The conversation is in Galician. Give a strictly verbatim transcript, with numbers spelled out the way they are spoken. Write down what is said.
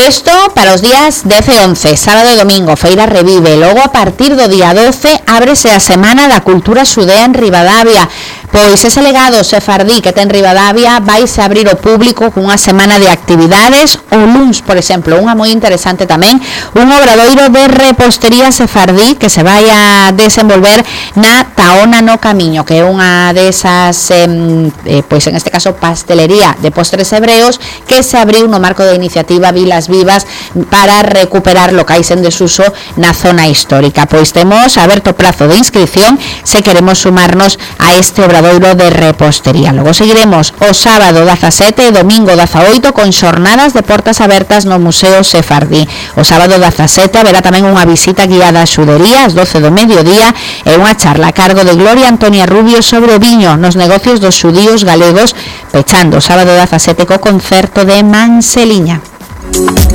Isto para os días dez e once, sábado e domingo, feira revive. Logo, a partir do día doce, ábrese a Semana da Cultura Xudea en Ribadavia. Pois ese legado sefardí que ten Ribadavia vaise abrir ao público cunha semana de actividades. O luns, por exemplo, unha moi interesante tamén, un obradoiro de repostería sefardí que se vai a desenvolver na Taona no Camiño, que é unha desas, eh, eh, pois en este caso, pastelería de postres hebreos que se abriu no marco da iniciativa Vilas Vivas para recuperar locais en desuso na zona histórica. Pois temos aberto prazo de inscripción se queremos sumarnos a este obradoiro de repostería. Logo seguiremos o sábado dezasete e domingo dezaoito con xornadas de portas abertas no Museo Sefardí. O sábado dezasete haberá tamén unha visita guiada a xudería ás doce do mediodía e unha charla a cargo de Gloria Antonia Rubio sobre o viño nos negocios dos xudíos galegos, pechando o sábado dezasete co concerto de Manseliña.